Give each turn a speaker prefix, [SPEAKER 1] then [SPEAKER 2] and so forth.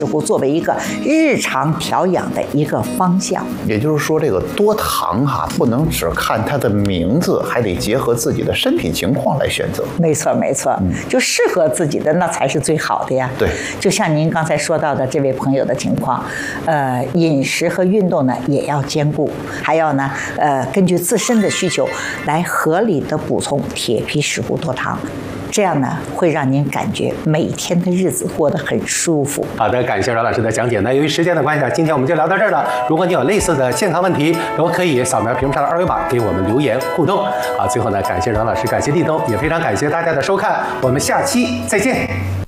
[SPEAKER 1] 作为一个日常调养的一个方向。
[SPEAKER 2] 也就是说，这个多糖不能只看它的名字，还得结合自己的身体情况来选择。
[SPEAKER 1] 没错，没错，就适合自己的那才是最好的呀。
[SPEAKER 2] 对，
[SPEAKER 1] 就像您刚才说到的这位朋友的情况，饮食和运动呢也要兼顾，还要呢根据自身的需求来合理的补充铁皮石斛多糖。这样呢，会让您感觉每天的日子过得很舒服。
[SPEAKER 3] 好的，感谢阮老师的讲解。那由于时间的关系今天我们就聊到这儿了。如果你有类似的健康问题，都可以扫描屏幕上的二维码给我们留言互动。最后呢，感谢阮老师，感谢立冬，也非常感谢大家的收看，我们下期再见。